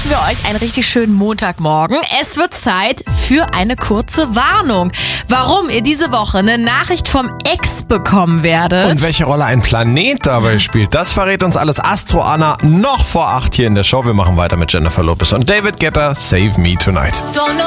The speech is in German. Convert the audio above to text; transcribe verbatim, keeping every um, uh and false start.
wünschen wir euch einen richtig schönen Montagmorgen. Es wird Zeit für eine kurze Warnung. Warum ihr diese Woche eine Nachricht vom Ex bekommen werdet. Und welche Rolle ein Planet dabei spielt, das verrät uns alles Astro Anna noch vor acht hier in der Show. Wir machen weiter mit Jennifer Lopez und David Guetta, Save Me Tonight.